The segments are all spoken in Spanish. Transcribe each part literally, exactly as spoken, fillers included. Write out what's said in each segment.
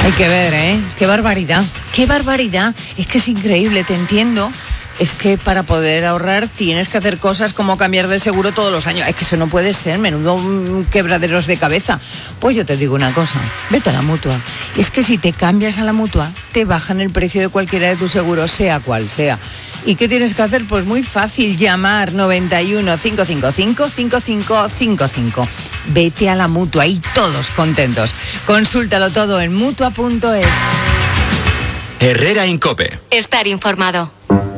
Hay que ver, ¿eh? Qué barbaridad, qué barbaridad. Es que es increíble, te entiendo. Es que para poder ahorrar tienes que hacer cosas como cambiar de seguro todos los años. Es que eso no puede ser, menudo quebraderos de cabeza. Pues yo te digo una cosa, vete a la Mutua. Es que si te cambias a la Mutua, te bajan el precio de cualquiera de tus seguros, sea cual sea. ¿Y qué tienes que hacer? Pues muy fácil, llamar noventa y uno, cinco cinco cinco, cinco cinco cinco cinco. Vete a la Mutua y todos contentos. Consúltalo todo en mutua punto es. Herrera Incope. Estar informado.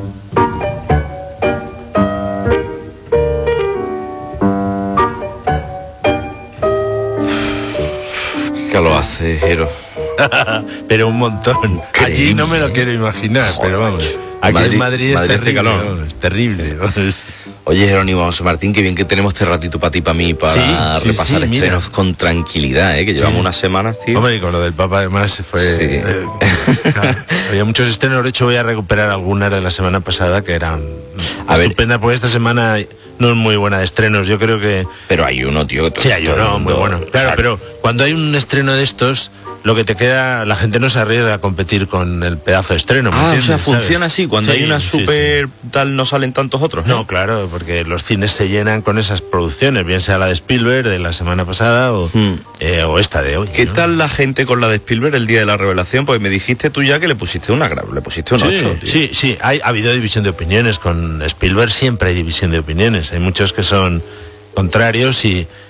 ¿Qué lo hace, Jero? Pero un montón. Allí no me lo quiero imaginar. Joder, pero vamos. Aquí Madrid, en Madrid es Madrid terrible, calor. No, es terrible. Oye, Jerónimo, José Martín, qué bien que tenemos este ratito para ti, para mí, para sí, repasar sí, sí, estrenos mira. Con tranquilidad, ¿eh? Que llevamos sí. unas semanas, tío. Hombre, y con lo del Papa además fue... Sí. Eh, claro, había muchos estrenos, de hecho voy a recuperar algunas de la semana pasada que eran a estupendas, porque esta semana no es muy buena de estrenos, yo creo que... Pero hay uno, tío. Que sí, hay uno muy bueno. Claro, o sea, pero cuando hay un estreno de estos... Lo que te queda, la gente no se arriesga a competir con el pedazo de estreno. Ah, o sea, funciona ¿sabes? Así, cuando sí, hay una super sí, sí. tal no salen tantos otros, ¿no? No, claro, porque los cines se llenan con esas producciones, bien sea la de Spielberg de la semana pasada o, hmm. eh, o esta de hoy. ¿Qué ¿no? tal la gente con la de Spielberg el día de la revelación? Pues me dijiste tú ya que le pusiste una le pusiste un sí, ocho, tío. Sí, sí, hay, ha habido división de opiniones, con Spielberg siempre hay división de opiniones, hay muchos que son contrarios y